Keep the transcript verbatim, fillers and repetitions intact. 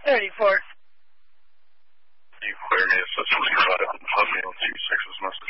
thirty-four. You clear me, assessment provided on Hotmail two six's message.